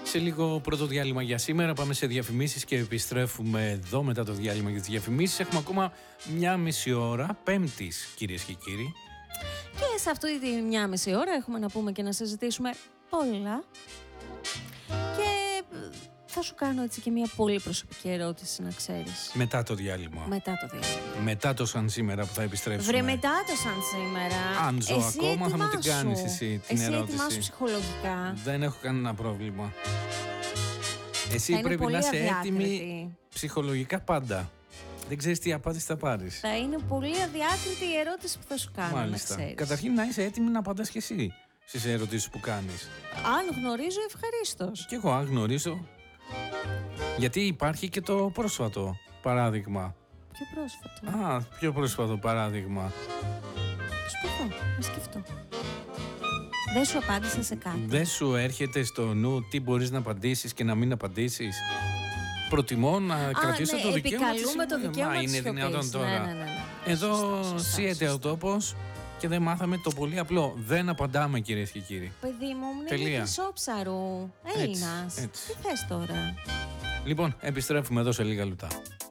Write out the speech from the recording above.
Σε λίγο πρώτο διάλειμμα για σήμερα. Πάμε σε διαφημίσεις και επιστρέφουμε εδώ μετά το διάλειμμα για τις διαφημίσεις. Έχουμε ακόμα μια μισή ώρα, Πέμπτης, κυρίες και κύριοι. Και σε αυτή τη μια μισή ώρα έχουμε να πούμε και να συζητήσουμε πολλά. Και θα σου κάνω έτσι και μια πολύ προσωπική ερώτηση, να ξέρεις. Μετά το διάλειμμα. Μετά το διάλειμμα. Μετά το σαν σήμερα που θα επιστρέψουμε. Βρε, μετά το σαν σήμερα. Αν ζω εσύ ακόμα, θα μου την ετοιμάσου. κάνεις εσύ την ερώτηση. Εσύ ετοιμάσου ψυχολογικά. Δεν έχω κανένα πρόβλημα. Εσύ θα πρέπει είναι να πολύ είσαι αδιάκριτη. έτοιμη ψυχολογικά πάντα. Δεν ξέρεις τι απάντηση θα πάρεις. Θα είναι πολύ αδιάκριτη η ερώτηση που θα σου κάνω. Μάλιστα. Να ξέρεις. Καταρχήν να είσαι έτοιμη να απαντάς και εσύ στις ερωτήσεις που κάνεις. Αν γνωρίζω, ευχαρίστως. Και εγώ αν γνωρίζω. Γιατί υπάρχει και το πρόσφατο παράδειγμα. Πιο πρόσφατο. Πιο πρόσφατο παράδειγμα. Σπουδό, να σκεφτώ. Δεν σου απάντησα σε κάτι. Δεν σου έρχεται στο νου τι μπορείς να απαντήσεις και να μην απαντήσεις. Προτιμώ να κρατήσω το δικαίωμα της επικαλούμε το δικαίωμα της είναι σιωπής. δυνατόν τώρα. Ναι. Εδώ Σωστά. σύεται ο τόπος και δεν μάθαμε το πολύ απλό. Δεν απαντάμε, κυρίες και κύριοι. Παιδί μου, είναι Τελεία. χρυσόψαρου. Έλληνας. έτσι. Τι θες τώρα. Λοιπόν, επιστρέφουμε εδώ σε λίγα λεπτά.